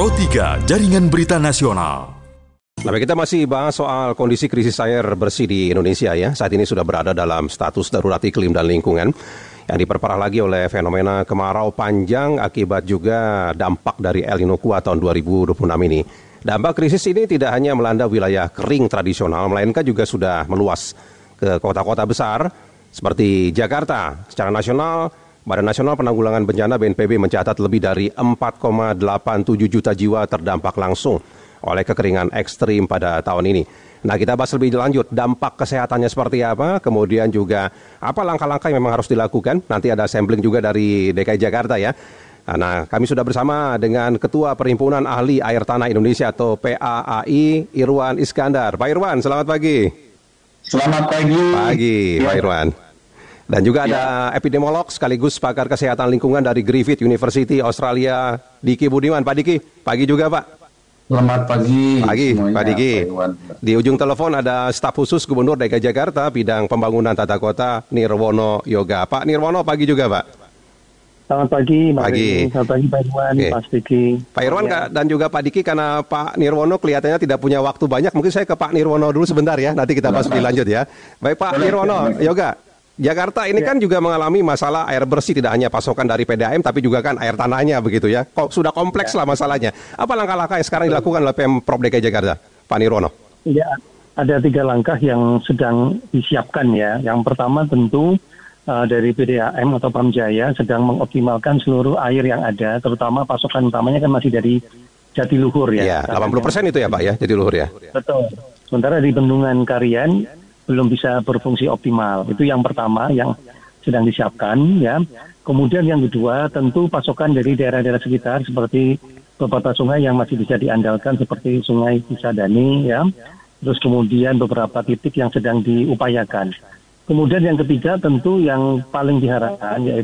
Pro 3 Jaringan Berita Nasional. Nah, kita masih bahas soal kondisi krisis air bersih di Indonesia ya. Saat ini sudah berada dalam status darurat iklim dan lingkungan yang diperparah lagi oleh fenomena kemarau panjang akibat juga dampak dari El Nino kuat tahun 2026 ini. Dampak krisis ini tidak hanya melanda wilayah kering tradisional, melainkan juga sudah meluas ke kota-kota besar seperti Jakarta. Secara nasional, Badan Nasional Penanggulangan Bencana BNPB mencatat lebih dari 4,87 juta jiwa terdampak langsung oleh kekeringan ekstrim pada tahun ini. Nah, kita bahas lebih lanjut dampak kesehatannya seperti apa, kemudian juga apa langkah-langkah yang memang harus dilakukan. Nanti ada sampling juga dari DKI Jakarta ya. Nah, kami sudah bersama dengan Ketua Perhimpunan Ahli Air Tanah Indonesia atau PAAI, Irwan Iskandar. Pak Irwan, selamat pagi. Selamat pagi. Pagi, ya. Pak Irwan. Dan juga ada epidemiolog sekaligus pakar kesehatan lingkungan dari Griffith University Australia, Diki Budiman. Pak Diki, pagi juga Pak. Selamat pagi. Pagi, semuanya, Pak Diki. Di ujung telepon ada staf khusus Gubernur DKI Jakarta, bidang pembangunan tata kota, Nirwono Yoga. Pak Nirwono, pagi juga Pak. Selamat pagi, Selamat pagi Pak Irwan, Pak Diki. Pak Irwan dan juga Pak Diki, karena Pak Nirwono kelihatannya tidak punya waktu banyak, mungkin saya ke Pak Nirwono dulu sebentar ya, nanti kita bahas lebih lanjut ya. Baik Pak Nirwono Yoga. Jakarta ini kan juga mengalami masalah air bersih, tidak hanya pasokan dari PDAM, tapi juga kan air tanahnya begitu ya. Sudah kompleks lah masalahnya. Apa langkah-langkah yang sekarang dilakukan oleh Pemprov DKI Jakarta, Pak Nirwono? Ya, ada 3 langkah yang sedang disiapkan ya. Yang pertama tentu dari PDAM atau Pamjaya sedang mengoptimalkan seluruh air yang ada, terutama pasokan utamanya kan masih dari Jatiluhur ya. Ya, 80% itu ya Pak ya, Jatiluhur ya. Betul. Sementara di Bendungan Karian belum bisa berfungsi optimal. Itu yang pertama yang sedang disiapkan ya. Kemudian yang kedua tentu pasokan dari daerah-daerah sekitar seperti beberapa sungai yang masih bisa diandalkan seperti Sungai Cisadane ya. Terus kemudian beberapa titik yang sedang diupayakan. Kemudian yang ketiga tentu yang paling diharapkan yaitu